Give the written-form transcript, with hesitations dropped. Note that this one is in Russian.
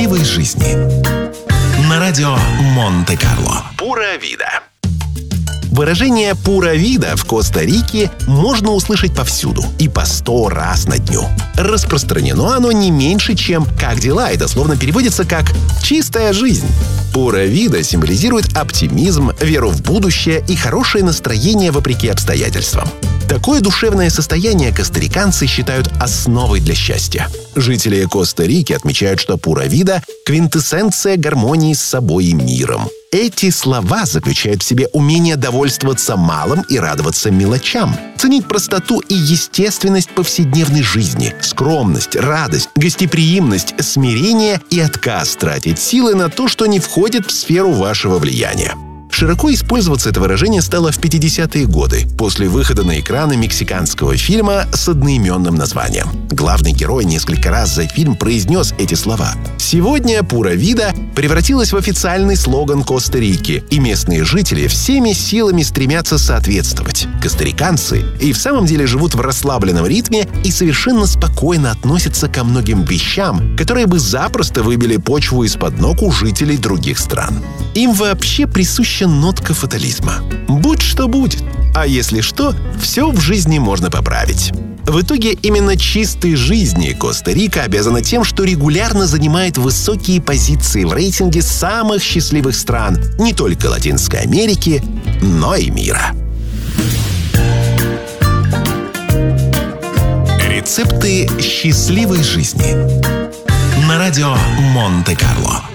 счастливой жизни. На радио Монте-Карло. Пура вида. Выражение «пура вида» в Коста-Рике можно услышать повсюду и по 100 раз на дню. Распространено оно не меньше, чем «как дела», и дословно переводится как «чистая жизнь». Пура вида символизирует оптимизм, веру в будущее и хорошее настроение вопреки обстоятельствам. Такое душевное состояние костариканцы считают основой для счастья. Жители Коста-Рики отмечают, что пура вида – квинтэссенция гармонии с собой и миром. Эти слова заключают в себе умение довольствоваться малым и радоваться мелочам, ценить простоту и естественность повседневной жизни, скромность, радость, гостеприимность, смирение и отказ тратить силы на то, что не входит в сферу вашего влияния. Широко использоваться это выражение стало в 50-е годы, после выхода на экраны мексиканского фильма с одноименным названием. Главный герой несколько раз за фильм произнес эти слова. Сегодня «пура вида» превратилась в официальный слоган Коста-Рики, и местные жители всеми силами стремятся соответствовать. Костариканцы и в самом деле живут в расслабленном ритме и совершенно спокойно относятся ко многим вещам, которые бы запросто выбили почву из-под ног у жителей других стран. Им вообще присуща нотка фатализма. Будь что будет. А если что, все в жизни можно поправить. В итоге именно чистой жизни Коста-Рика обязана тем, что регулярно занимает высокие позиции в рейтинге самых счастливых стран не только Латинской Америки, но и мира. Рецепты счастливой жизни. На радио Монте-Карло.